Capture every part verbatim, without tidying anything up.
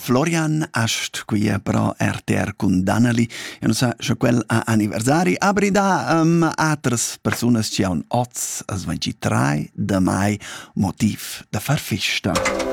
Florian Ast qui pro R T R con Danali e non sa scho quel a anniversari abrida um, altres personas ci han oz as ventitré de mai motiv da far festa.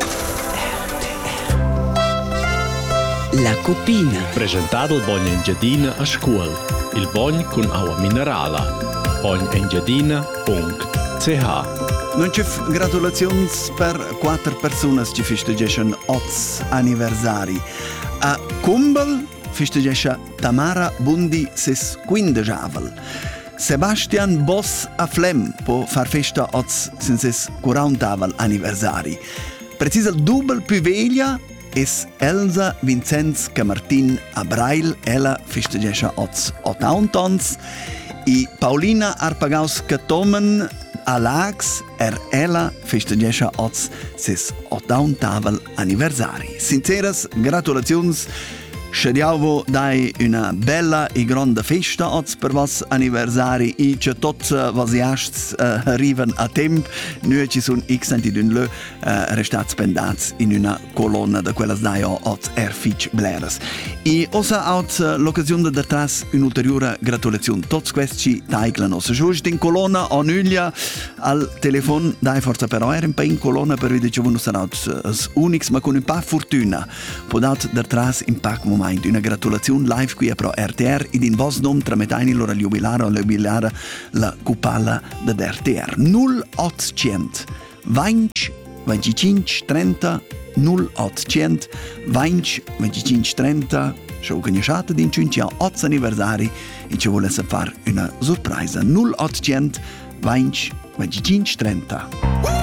La copina. Presentato il Bogn Engiadina a scuola. Il Bogn con acqua minerale. bogn engiadina punto c h. Non c'è gratulazioni per quattro persone che festeggiano oz anniversari. A Kumbel festeggia Tamara Bundi ses quindici. Sebastian Boss a Flem può far festa oz sin ses quaranta anniversari. Precisa il double più veglia es Elsa Vincenz Camartin a Brail, ella festeggia oz ottanta e Paulina Arpagaus Catomen a Lax er ella festeggia oz ses ottanta anniversari. Sinceras gratulazions. Scegliavo dai una bella e grande festa oz per vos anniversari e che tot vos iasts uh, arrivan a temp. Noi ci sono x anti d'un le uh, restats pendats in una colonna da quella dai oz er fitch bleras. E osa out uh, l'occasione da tras un'ulteriore gratulazione. Tots questi taigla nostra. Giusto in colonna o nuglia al telefono dai forza però era un po' in colonna per vedere che uno sarà as unix ma con un pa' fortuna. Podat da tras in pac moment. Una gratulazione live qui a Pro R T R ed in vos nom trametani l'ora jubilare o jubilare la cupala da R T R. null ottocento venti venticinque trenta null ottocento venti venticinque trenta. C'ho conosciuto di cinque otto anniversari e ci volesse fare una sorpresa. null ottocento venti venticinque trenta.